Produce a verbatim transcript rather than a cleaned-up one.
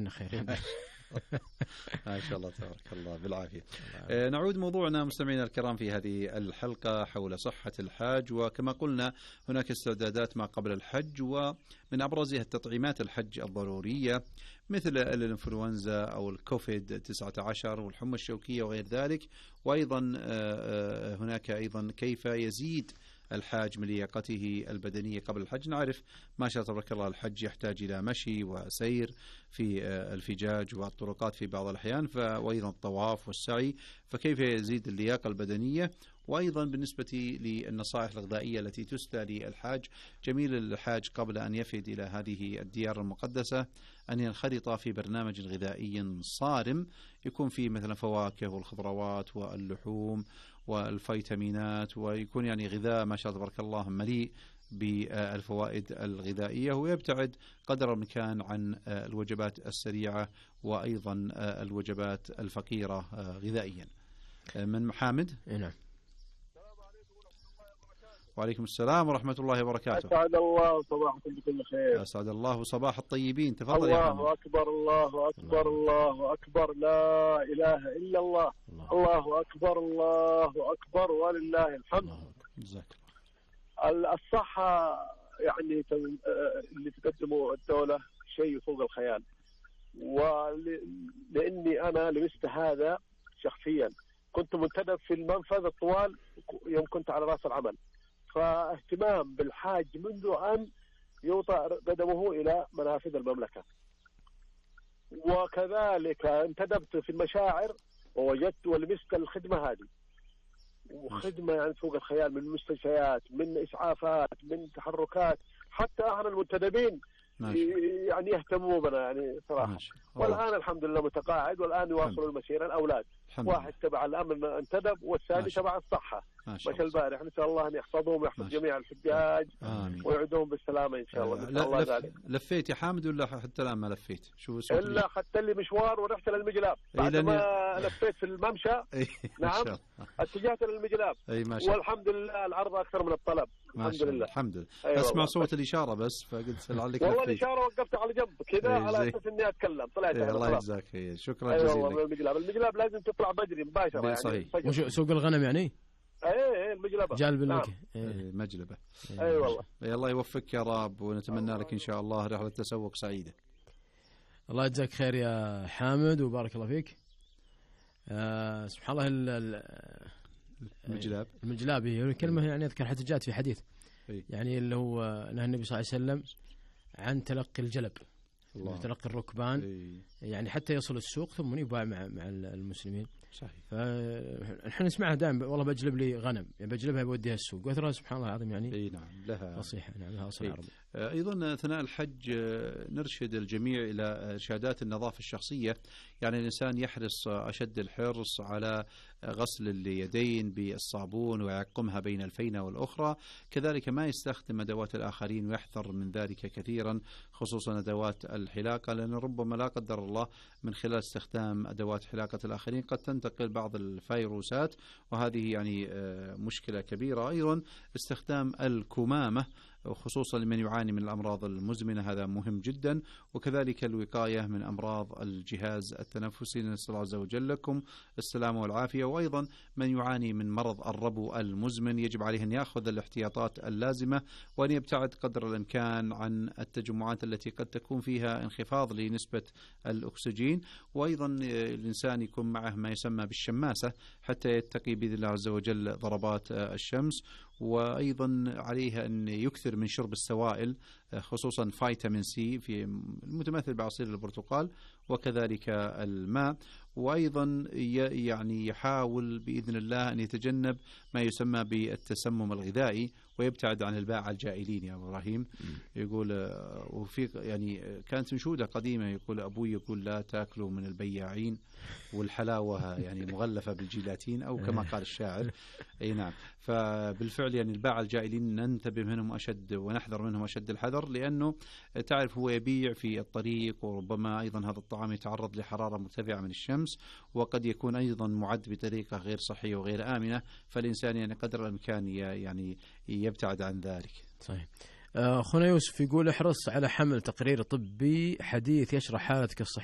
عنا خير. ما شاء الله تبارك الله بالعافية. آه نعود موضوعنا مستمعينا الكرام في هذه الحلقة حول صحة الحاج، وكما قلنا هناك استعدادات ما قبل الحج، ومن أبرزها التطعيمات الحج الضرورية مثل الإنفلونزا أو الكوفيد تسعة عشر والحمى الشوكية وغير ذلك. وأيضا آه هناك أيضا كيف يزيد الحاج من لياقته البدنية قبل الحج. نعرف ما شاء الله تبارك الله الحج يحتاج إلى مشي وسير في الفجاج والطرقات في بعض الأحيان، وأيضا الطواف والسعي، فكيف يزيد اللياقة البدنية. وأيضا بالنسبة للنصائح الغذائية التي تسدى للحاج، جميل الحاج قبل أن يفد إلى هذه الديار المقدسة أن ينخرط في برنامج غذائي صارم يكون فيه مثلا فواكه والخضروات واللحوم والفيتامينات، ويكون يعني غذاء ما شاء الله تبارك الله مليء بالفوائد الغذائية، ويبتعد قدر الإمكان عن الوجبات السريعة وأيضا الوجبات الفقيرة غذائيا. من محامد؟ نعم. وعليكم السلام ورحمة الله وبركاته. أسعد الله صباحكم بكل خير. أسعد الله صباح الطيبين. تفضل يا حامد. الله أكبر الله أكبر الله أكبر لا إله إلا الله. الله, الله أكبر الله أكبر ولله الحمد. جزاك الله. الصحة يعني اللي تقدمه الدولة شيء فوق الخيال، ولأني أنا لمست هذا شخصيا، كنت منتدب في المنفذ الطوال يوم كنت على رأس العمل، فاهتمام بالحاج منذ أن يوطأ قدمه إلى منافذ المملكة. وكذلك انتدبت في المشاعر ووجدت ولمست الخدمة هذه، وخدمة يعني فوق الخيال، من مستشفيات، من إسعافات، من تحركات، حتى أهل المنتدبين يعني يهتموا بنا يعني صراحة. والآن الحمد لله متقاعد، والآن يواصلوا المسيرة الأولاد، واحد تبع الأمن انتدب والثاني تبع الصحة. مشى البارح، نسأل الله أن يحفظهم ويحفظ جميع الحجاج ويعودهم بالسلامة إن شاء الله. لا الله لف... لفيت يا حامد ولا حتى الآن ما لفيت؟ شو إلا أخذت لي مشوار ورحت للمجلاب بعد ما لفيت في الممشى. نعم اتجهت للمجلاب والحمد لله العرض أكثر من الطلب. الحمد لله الحمد لله. أسمع صوت الإشارة بس فقلت لعلك والله الإشارة وقفت على جنب كذا على أساس إني أتكلم. طلعت الله يجزاك خير. شكرا أيوة جزيلا. والله المجلاب المجلاب لازم تطلع بدري مباشرة يعني. صحيح. وش سوق الغنم يعني؟ ايه ايه المجلبة جالب نعم. ايه مجلبة. اي أيوة والله. الله يوفقك يا رب، ونتمنى لك ان شاء الله رحلة تسوق سعيدة. الله يجزاك خير يا حامد وبارك الله فيك. آه سبحان الله المجلاب المجلاب هي كلمة يعني أذكر حتى جاءت في حديث يعني اللي هو نهى النبي صلى الله عليه وسلم عن تلقي الجلب، الله. تلقي الركبان أي. يعني حتى يصل السوق ثم يباع مع مع المسلمين. صحيح. فنحن نسمعها دائما والله بجلب لي غنم يعني بجلبها بوديها السوق، وترى سبحان الله العظيم يعني. اي نعم لها نصيحة نعم لها أصل عربي. أيضا أثناء الحج نرشد الجميع إلى إرشادات النظافة الشخصية، يعني الإنسان يحرص أشد الحرص على غسل اليدين بالصابون ويعقمها بين الفينة والأخرى، كذلك ما يستخدم أدوات الآخرين ويحذر من ذلك كثيرا، خصوصا أدوات الحلاقة، لأن ربما لا قدر الله من خلال استخدام أدوات حلاقة الآخرين قد تنتقل بعض الفيروسات، وهذه يعني مشكلة كبيرة. أيضا استخدام الكمامة خصوصا لمن يعاني من الأمراض المزمنة، هذا مهم جدا، وكذلك الوقاية من أمراض الجهاز التنفسي، نسأل الله عز وجل لكم السلامة والعافية. وأيضا من يعاني من مرض الربو المزمن يجب عليه أن يأخذ الاحتياطات اللازمة، وأن يبتعد قدر الإمكان عن التجمعات التي قد تكون فيها انخفاض لنسبة الأكسجين، وأيضا الإنسان يكون معه ما يسمى بالشماسة حتى يتقي بإذن الله عز وجل ضربات الشمس. وأيضا عليها أن يكثر من شرب السوائل خصوصا فيتامين سي في المتمثل بعصير البرتقال وكذلك الماء، وأيضا يعني يحاول بإذن الله أن يتجنب ما يسمى بالتسمم الغذائي ويبتعد عن الباعة الجائلين يا إبراهيم. يقول وفي يعني كانت منشودة قديمة يقول أبوي يقول لا تأكلوا من البياعين والحلاوة يعني مغلفة بالجيلاتين أو كما قال الشاعر. أي نعم. فبالفعل يعني الباعة الجائلين ننتبه منهم أشد ونحذر منهم أشد الحذر، لأنه تعرف هو يبيع في الطريق، وربما أيضا هذا الطعام يتعرض لحرارة مرتفعة من الشمس، وقد يكون أيضا معد بطريقة غير صحية وغير آمنة، فالإنسان يعني قدر الإمكان يعني يبتعد عن ذلك. صحيح. أخونا يوسف يقول احرص على حمل تقرير طبي حديث يشرح حالتك الصحية